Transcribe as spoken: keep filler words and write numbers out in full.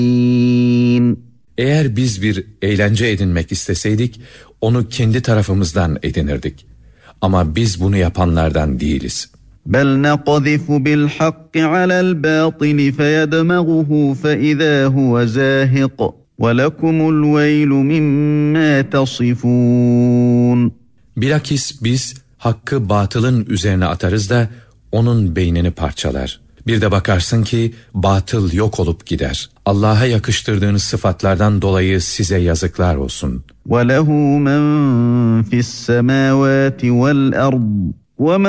Eğer biz bir eğlence edinmek isteseydik, onu kendi tarafımızdan edinirdik. Ama biz bunu yapanlardan değiliz. بَلْ نَقْذِفُ بِالْحَقِّ عَلَى الْبَاطِلِ فَيَدْمَغُهُ فَإِذَا هُوَ زَاهِقٌ وَلَكُمُ الْوَيْلُ مِمَّا تَصِفُونَ. Bilakis biz hakkı batılın üzerine atarız da onun beynini parçalar. Bir de bakarsın ki batıl yok olup gider. Allah'a yakıştırdığınız sıfatlardan dolayı size yazıklar olsun. وَلَهُ مَنْ فِي السَّمَاوَاتِ وَالْأَرْضِ وَمَا